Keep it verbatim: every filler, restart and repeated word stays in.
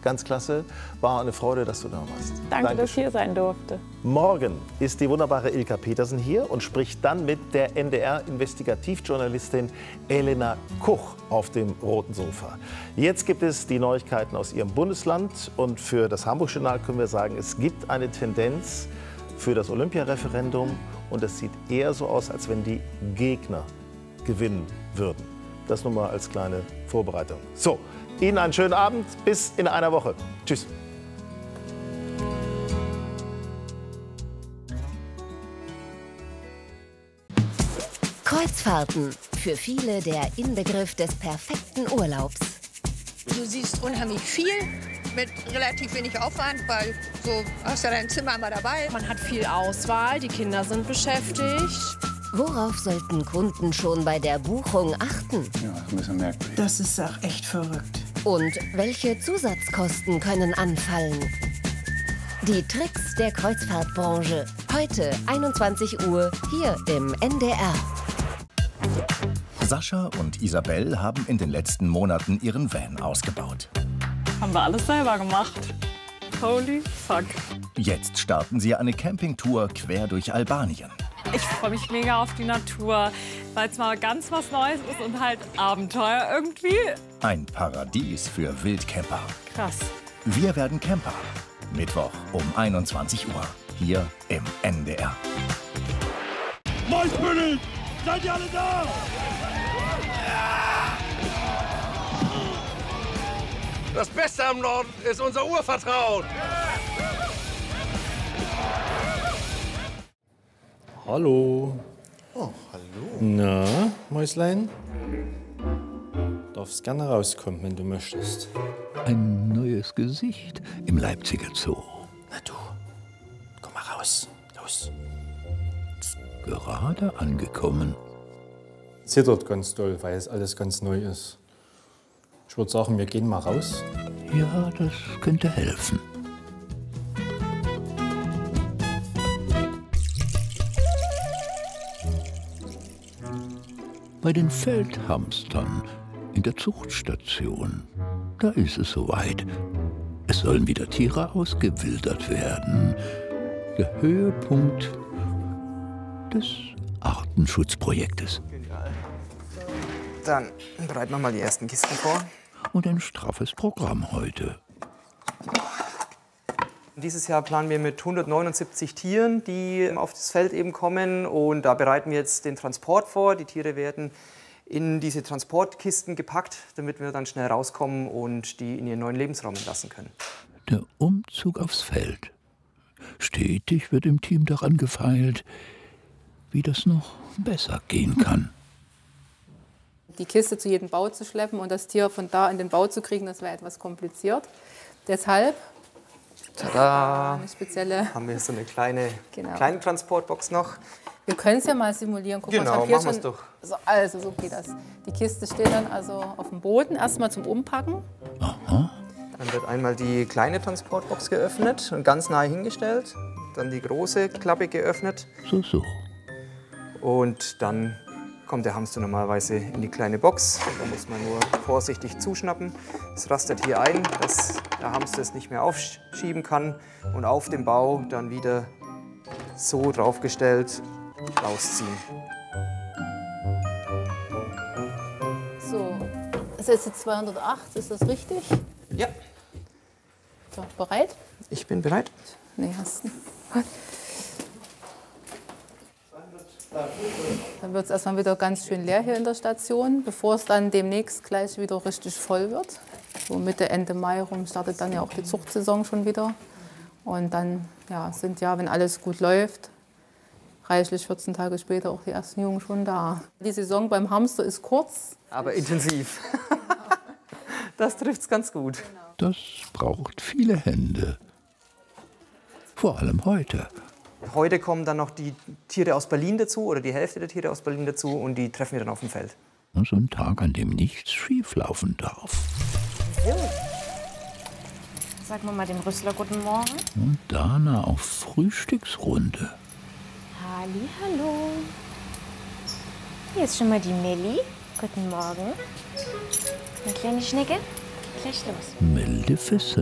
ganz klasse. War eine Freude, dass du da warst. Danke, Dankeschön. dass ich hier sein durfte. Morgen ist die wunderbare Ilka Petersen hier und spricht dann mit der N D R-Investigativjournalistin Elena Kuch auf dem roten Sofa. Jetzt gibt es die Neuigkeiten aus ihrem Bundesland. Und für das Hamburg-Journal können wir sagen, es gibt eine Tendenz für das Olympiareferendum. Und es sieht eher so aus, als wenn die Gegner gewinnen würden. Das nur mal als kleine Vorbereitung. So, Ihnen einen schönen Abend. Bis in einer Woche. Tschüss. Kreuzfahrten. Für viele der Inbegriff des perfekten Urlaubs. Du siehst unheimlich viel mit relativ wenig Aufwand, weil so hast du dein Zimmer immer dabei. Man hat viel Auswahl, die Kinder sind beschäftigt. Worauf sollten Kunden schon bei der Buchung achten? Ja, das ist ein bisschen merkwürdig. Das ist auch echt verrückt. Und welche Zusatzkosten können anfallen? Die Tricks der Kreuzfahrtbranche. Heute einundzwanzig Uhr hier im N D R. Sascha und Isabel haben in den letzten Monaten ihren Van ausgebaut. Haben wir alles selber gemacht. Holy fuck. Jetzt starten sie eine Campingtour quer durch Albanien. Ich freue mich mega auf die Natur, weil es mal ganz was Neues ist und halt Abenteuer irgendwie. Ein Paradies für Wildcamper. Krass. Wir werden Camper. Mittwoch um einundzwanzig Uhr hier im N D R. Mäusbündel! Seid ihr alle da? Das Beste am Norden ist unser Urvertrauen. Hallo. Oh, hallo. Na, Mäuslein? Darfst gerne rauskommen, wenn du möchtest. Ein neues Gesicht im Leipziger Zoo. Na du, komm mal raus. Los. Gerade angekommen. Zittert ganz doll, weil es alles ganz neu ist. Ich würde sagen, wir gehen mal raus. Ja, das könnte helfen. Bei den Feldhamstern in der Zuchtstation, da ist es soweit. Es sollen wieder Tiere ausgewildert werden. Der Höhepunkt des Artenschutzprojektes. Dann bereiten wir mal die ersten Kisten vor. Und ein straffes Programm heute. Dieses Jahr planen wir mit hundertneunundsiebzig Tieren, die auf das Feld eben kommen. Und da bereiten wir jetzt den Transport vor. Die Tiere werden in diese Transportkisten gepackt, damit wir dann schnell rauskommen und die in ihren neuen Lebensraum entlassen können. Der Umzug aufs Feld. Stetig wird im Team daran gefeilt, wie das noch besser gehen kann. Die Kiste zu jedem Bau zu schleppen und das Tier von da in den Bau zu kriegen, das wäre etwas kompliziert. Deshalb Tada! Eine spezielle, haben wir so eine kleine, genau. kleine Transportbox noch. Wir können es ja mal simulieren. Guck genau, mal, hier machen wir es doch. So, also so geht das. Die Kiste steht dann also auf dem Boden, erstmal zum Umpacken. Aha. Dann wird einmal die kleine Transportbox geöffnet und ganz nahe hingestellt. Dann die große Klappe geöffnet. So, so. Und dann kommt der Hamster normalerweise in die kleine Box. Da muss man nur vorsichtig zuschnappen. Es rastet hier ein, dass der Hamster es nicht mehr aufschieben kann. Und auf dem Bau dann wieder so draufgestellt rausziehen. So, das ist jetzt zweihundertacht, ist das richtig? Ja. So, bereit? Ich bin bereit. Nee, hast du. Dann wird es erstmal wieder ganz schön leer hier in der Station, bevor es dann demnächst gleich wieder richtig voll wird. So Mitte, Ende Mai rum startet dann ja auch die Zuchtsaison schon wieder. Und dann ja, sind ja, wenn alles gut läuft, reichlich vierzehn Tage später auch die ersten Jungen schon da. Die Saison beim Hamster ist kurz. Aber intensiv. Das trifft es ganz gut. Das braucht viele Hände. Vor allem heute. Heute kommen dann noch die Tiere aus Berlin dazu, oder die Hälfte der Tiere aus Berlin dazu, und die treffen wir dann auf dem Feld. So ein Tag, an dem nichts schieflaufen darf. So. Sagen wir mal dem Rüssler guten Morgen. Und Dana auf Frühstücksrunde. Halli, hallo. Hier ist schon mal die Melli. Guten Morgen. Eine kleine Schnecke. Gleich los. Maleficent.